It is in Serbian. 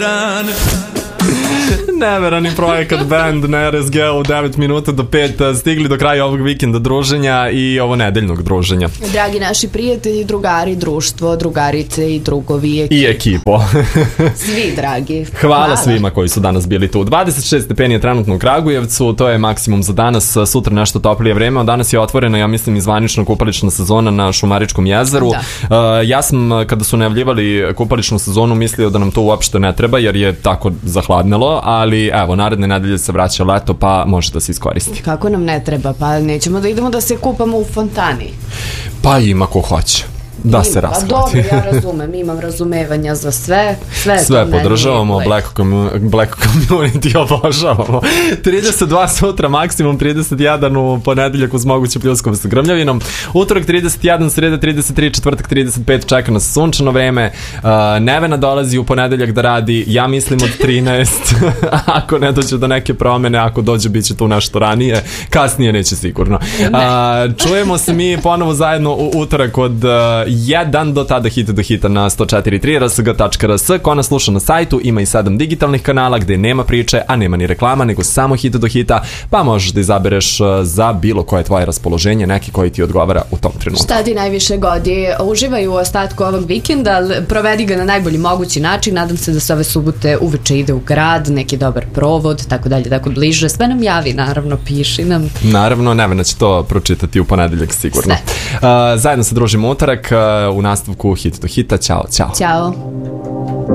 Neverani projekat band na RSG u 9 minuta do 5 stigli do kraja ovog vikenda druženja i ovo nedeljnog druženja. Dragi naši prijatelji, drugari, društvo, drugarice i drugovi i ekipo. Svi dragi. Hvala svima koji su danas bili tu. 26 stepeni je trenutno u Kragujevcu, to je maksimum za danas, sutra nešto toplije vreme, od danas je otvorena, ja mislim, i zvanična kupalična sezona na Šumaričkom jezeru. Ja sam, kada su najavljivali kupaličnu sezonu, mislio da nam to uopšte ne treba, jer je tako zahladnelo, ali evo, naredne nedelje se vraća leto, pa može da se iskoristi. Kako nam ne treba? Pa nećemo da idemo da se kupamo u fontani. Pa ima ko hoće da se rashladi. Dobro, ja razumem, imam razumevanja za sve. Sve podržavamo, Black Community obožavamo. 32 sutra, maksimum 31 u ponedeljak uz moguće pljuskove sa grmljavinom. Utorak 31, sreda 33, četvrtak 35, čeka nas sunčano vreme. Nevena dolazi u ponedeljak da radi, ja mislim od 13. Ako ne dođe do neke promene, ako dođe bit će tu nešto ranije, kasnije neće sigurno. Čujemo se mi ponovo zajedno u utorak od 1 do tada hit do hita na 104.3 rsg.rs. Ko nas sluša na sajtu, ima i 7 digitalnih kanala gde nema priče, a nema ni reklama, nego samo hit do hita, pa možeš da izabereš za bilo koje tvoje raspoloženje, neki koji ti odgovara u tom trenutku. Šta ti najviše godi? Uživaj u ostatku ovog vikenda, provedi ga na najbolji mogući način, nadam se da se ove subote uveče ide u grad, neki dobar provod, tako dalje, tako bliže. Sve nam javi, naravno, piši nam. Naravno, Nevena će to pročitati u ponedeljak sigurno. Zajedno se družimo utorak, u nastavku hit do hita. Ćao. Ćao.